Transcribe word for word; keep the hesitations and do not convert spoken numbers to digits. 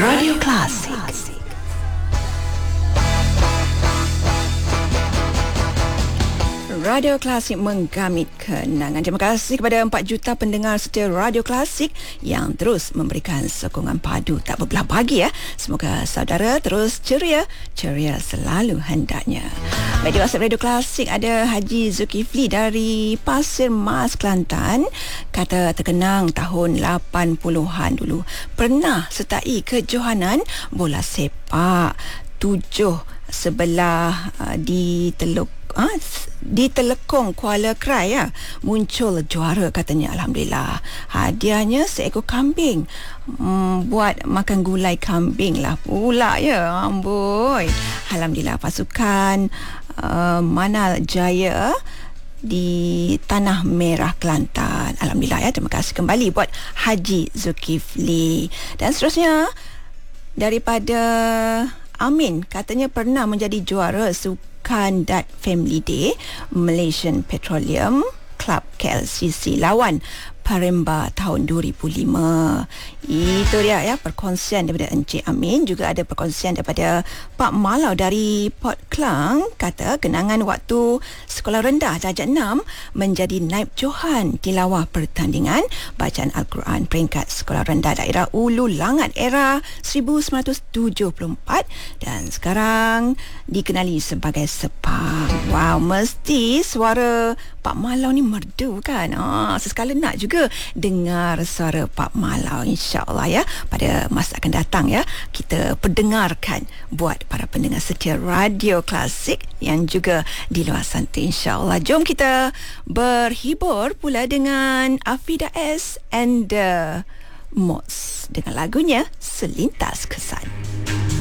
Radio Klasik. Radio Klasik menggamit kenangan. Terima kasih kepada empat juta pendengar setia Radio Klasik yang terus memberikan sokongan padu tak berbelah bagi ya. Semoga saudara terus ceria, ceria selalu hendaknya. Baik, di WhatsApp Radio Klasik ada Haji Zulkifli dari Pasir Mas, Kelantan. Kata terkenang tahun lapan puluhan dulu pernah sertai kejohanan bola sepak tujuh sebelah uh, di Teluk Ha, di Telekong Kuala Krai ya, muncul juara katanya. Alhamdulillah, hadiahnya seekor kambing. hmm, buat makan gulai kambing lah pula ya, amboi. Alhamdulillah, pasukan uh, Manal Jaya di Tanah Merah, Kelantan. Alhamdulillah ya, terima kasih kembali buat Haji Zulkifli. Dan seterusnya daripada Amin, katanya pernah menjadi juara Kandat Family Day Malaysian Petroleum Club K L C C lawan Paremba tahun dua ribu lima. Itu dia ya, perkongsian daripada Encik Amin. Juga ada perkongsian daripada Pak Malau dari Port Klang. Kata kenangan waktu sekolah rendah darjah enam menjadi naib johan tilawah pertandingan bacaan Al-Quran peringkat sekolah rendah daerah Ulu Langat era seribu sembilan ratus tujuh puluh empat dan sekarang dikenali sebagai Sepang. Wow, mesti suara Pak Malau ni merdu kan? Ah, sesekala nak juga dengar suara Pak Malau, insya-Allah ya, pada masa akan datang ya. Kita perdengarkan buat para pendengar setia Radio Klasik yang juga di luar sana, insya-Allah. Jom kita berhibur pula dengan Afida S and the Mods dengan lagunya Selintas Kesan.